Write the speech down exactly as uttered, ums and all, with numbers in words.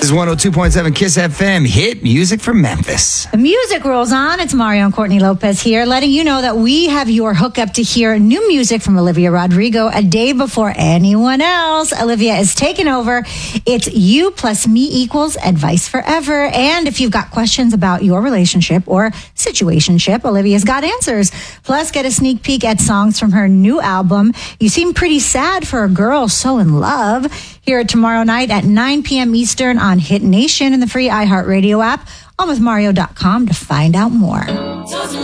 is one oh two point seven Kiss F M, hit music from Memphis. The music rolls on. It's Mario and Courtney Lopez here, letting you know that we have your hookup to hear new music from Olivia Rodrigo a day before anyone else. Olivia is taking over. It's You Plus Me Equals Advice Forever. And if you've got questions about your relationship or situationship, Olivia's got answers. Plus, get a sneak peek at songs from her new album. You seem pretty sad for a girl so in love. Hear it tomorrow night at nine p.m. Eastern on Hit Nation and the free iHeartRadio app. On with Mario dot com to find out more.